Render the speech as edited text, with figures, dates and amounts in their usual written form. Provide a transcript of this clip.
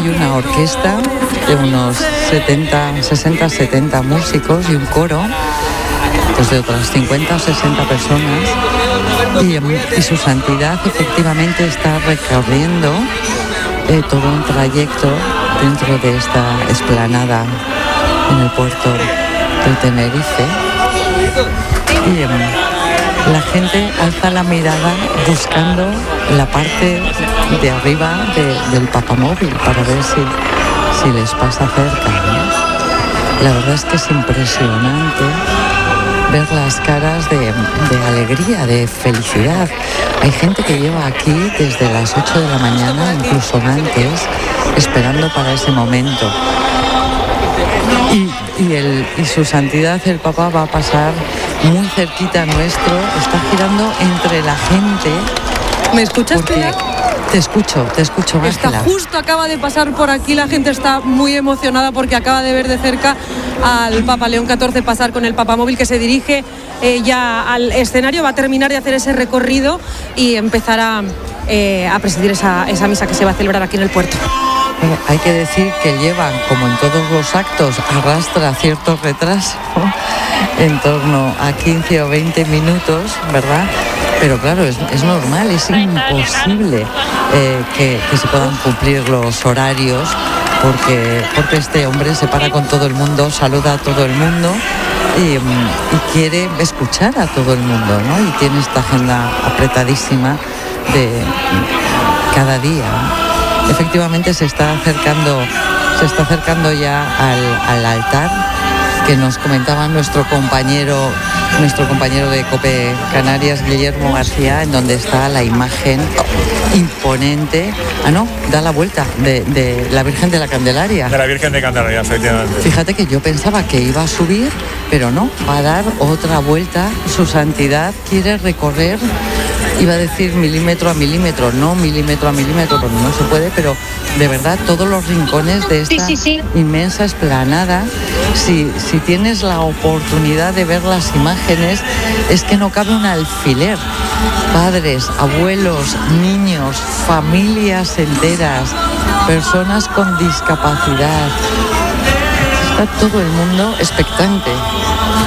hay una orquesta de unos 60-70 músicos y un coro pues de otras 50 o 60 personas y su santidad efectivamente está recorriendo todo un trayecto dentro de esta explanada en el puerto de Tenerife y la gente alza la mirada buscando la parte de arriba del papamóvil para ver si les pasa cerca, ¿no? La verdad es que es impresionante ver las caras de alegría, de felicidad. Hay gente que lleva aquí desde las 8 de la mañana, incluso antes, esperando para ese momento. Y su santidad, el Papa, va a pasar muy cerquita nuestro, está girando entre la gente. ¿Me escuchas, Pilar? Te escucho, Ángela. Justo acaba de pasar por aquí, la gente está muy emocionada porque acaba de ver de cerca al Papa León XIV pasar con el papamóvil que se dirige ya al escenario, va a terminar de hacer ese recorrido y empezará a presidir esa misa que se va a celebrar aquí en el puerto. Hay que decir que llevan, como en todos los actos, arrastra cierto retraso, en torno a 15 o 20 minutos, ¿verdad? Pero claro, es normal, es imposible que se puedan cumplir los horarios porque este hombre se para con todo el mundo, saluda a todo el mundo y quiere escuchar a todo el mundo, ¿no? Y tiene esta agenda apretadísima de cada día. Efectivamente se está acercando ya al altar que nos comentaba nuestro compañero de COPE Canarias, Guillermo García, en donde está la imagen imponente. Da la vuelta de la Virgen de la Candelaria. De la Virgen de Candelaria, efectivamente. Fíjate que yo pensaba que iba a subir, pero no, va a dar otra vuelta. Su santidad quiere recorrer, iba a decir milímetro a milímetro, no milímetro a milímetro, porque no se puede, pero de verdad todos los rincones de esta inmensa explanada, si tienes la oportunidad de ver las imágenes, es que no cabe un alfiler. Padres, abuelos, niños, familias enteras, personas con discapacidad. Está todo el mundo expectante.